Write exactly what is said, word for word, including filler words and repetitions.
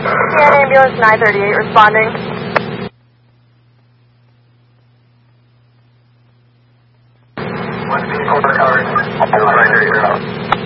C N ambulance nine thirty-eight responding. One vehicle recovered. nine thirty-eight.